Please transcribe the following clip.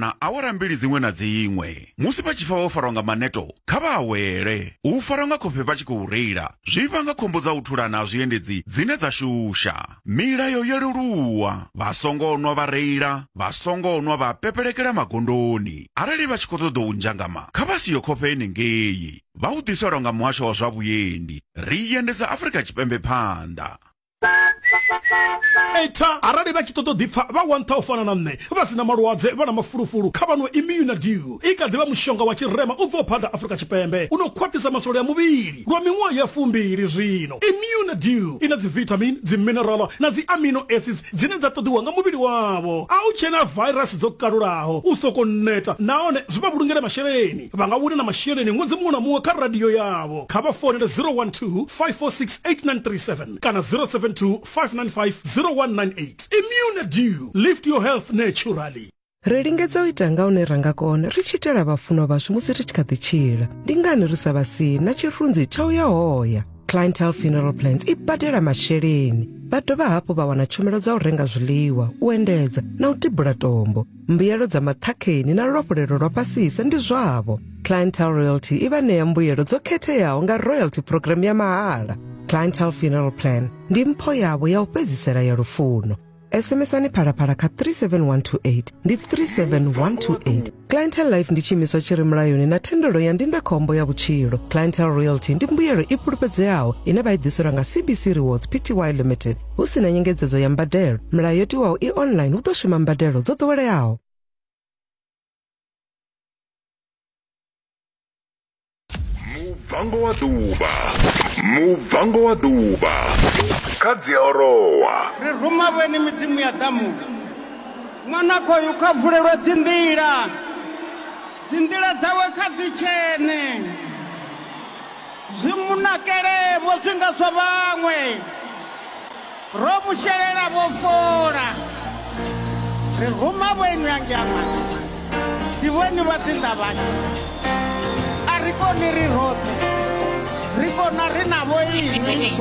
kana awara mbili zimwe na zimwe. Musi pa chifa wofarwa nga maneto kha vha awele. U farwa nga khophe pa tshi khou reila zwi vhanga khombo dza u thulana ha zwiendedzi dzine dza shusha. Milayo yo leluwa, vha songo nwa vha reila, vha songo nwa vha pepelekela magondoni. Arali vha tshi khou ṱoḓa u njangama kha vha siyo khophe henengei. Vha u ḓiselwa nga muhasho wa zwa vhuendi. Ri endedza Afrika Tshipembe phanḓa. Eta arali vha tshi ṱoḓa ḓipfa vha wantha u fana na nṋe vha sina malwadze vha na mafulufulu kha vha nwe Immunadew i kha ḓivha mushonga wa tshirema u bva phanḓa Afrika Tshipembe uno khwaṱhisa masole ya muvhili lwa miṅwaha ya 2 zwino. Immunadew ina dzi vitamin, dzi mineral na dzi amino acids dzine dza ṱoḓiwa nga muvhili wavho. A u tshena virus dzo kalulaho u soko neta nahone zwi vha vhulungele masheleni. Vha nga wina na masheleni ṅwedzi muṅwe na muṅwe kha radio yavho. Kha vha fonele 012 546 8937 kana 072 595 0198. Immunadew, lift your health naturally. Ri lingedza u ita nga une ranga kona ri tshi itela vhafunwa vhashu musi ri tshi kha ḓi tshila. Ndi ngani ri sa vha si na tshirunzi tsha u ya hoya. Clientele Funeral Plans i badela masheleni. Vha dovha hafhu vha wana tshumelo dza u renga zwiḽiwa, u endedza na u tibula tombo. Mbuyelo dza maṱhakheni na luafhulelo lwa pasisa ndi zwavho. Clientele Royalty i vha ṋea mbuyelo dzo khetheaho nga royalty program ya mahala. Clientele Funeral Plan ndi mpho yavho ya u fhedzisela ya lufuno. SMS-ani phalaphala kha 37128 ndi 37128. Clientele Life ndi tshiimiswa tshi re mulayoni na thendelo ya ndindakhombo ya vhutshilo. Clientele Royalty ndi mbuyelo i fhulufhedzeaho ine vha i ḓiselwa nga CBC Rewards Pty Limited. Hu si na nyengedzedzo ya mbadelo, milayo yo tiwaho i online hu ḓo shuma mbadelo dzo ḓoweleaho. Muvango wa Duba Kadzi orowa ri ruma vheni midzimu ya damu mwana khoyu kha vulelwa dzindila dzawe kha dzi tshene zwimunakelevho zwi nga zwa vhaṅwe ro mushelela vho fola ri ruma vheni yangyama ndi vheni vha dzinda vhashu a ri koni ri roṱhe ri kona ri na vho ini